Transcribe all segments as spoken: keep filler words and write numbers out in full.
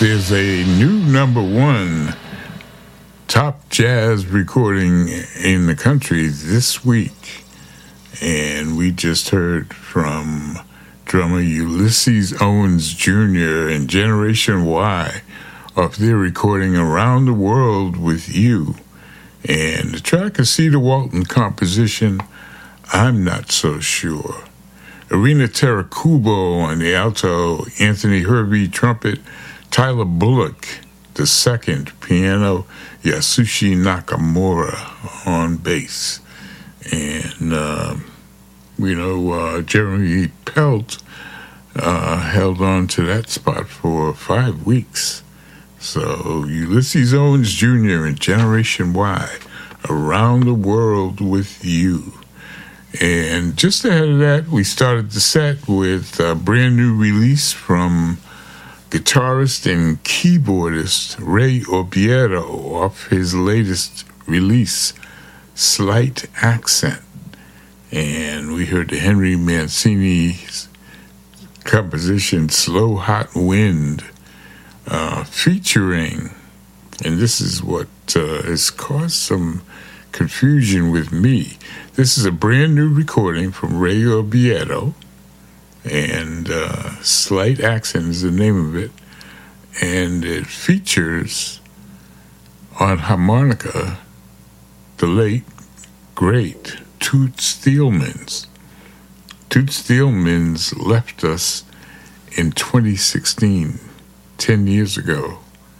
There's a new number one top jazz recording in the country this week. And we just heard from drummer Ulysses Owens Junior and Generation Y off their recording Around the World with You. And the track is Cedar Walton composition, I'm Not So Sure. Arena Terakubo on the alto, Anthony Hervey trumpet, Tyler Bullock the second piano, Yasushi Nakamura on bass. And, uh, you know, uh, Jeremy Pelt uh, held on to that spot for five weeks. So Ulysses Owens Junior and Generation Y, Around the World with You. And just ahead of that, we started the set with a brand new release from guitarist and keyboardist Ray Obiero off his latest release, Slight Accent. And we heard the Henry Mancini's composition, Slow Hot Wind, uh, featuring, and this is what uh, has caused some confusion with me. This is a brand new recording from Ray Obiero, and uh, Slight Accent is the name of it, and it features on harmonica the late, great Toots Thielemans. Toots Thielemans left us in twenty sixteen, ten years ago.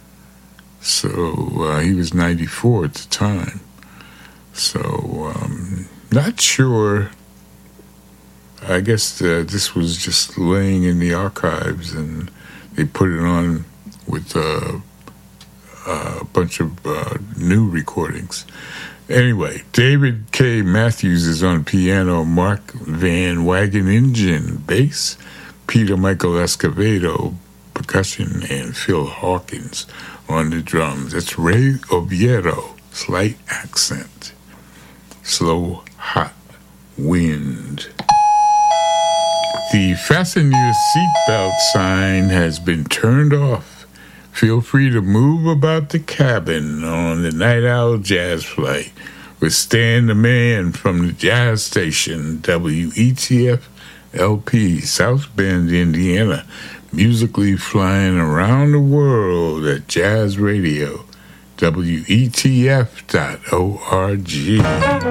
So uh, he was ninety-four at the time. So um, not sure. I guess uh, this was just laying in the archives, and they put it on with uh, a bunch of uh, new recordings. Anyway, David K. Matthews is on piano, Mark Van Wageningen bass, Peter Michael Escovedo percussion, and Phil Hawkins on the drums. That's Ray Obiero, Slight Accent, Slow Hot Wind. The fasten your seatbelt sign has been turned off. Feel free to move about the cabin on the Night Owl Jazz Flight with Stan the Man from the jazz station W E T F L P, South Bend, Indiana, musically flying around the world at Jazz Radio, W E T F dot org.